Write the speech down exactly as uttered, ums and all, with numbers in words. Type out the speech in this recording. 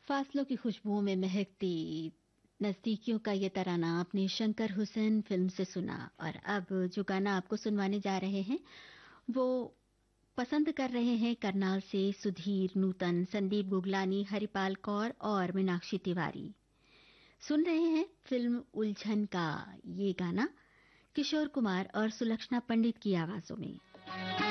फासलों की खुशबुओं में महकती नजदीकियों का ये तराना आपने शंकर हुसैन फिल्म से सुना। और अब जो गाना आपको सुनवाने जा रहे हैं वो पसंद कर रहे हैं करनाल से सुधीर नूतन, संदीप गुगलानी, हरिपाल कौर और मीनाक्षी तिवारी। सुन रहे हैं फिल्म उलझन का ये गाना किशोर कुमार और सुलक्षणा पंडित की आवाजों में।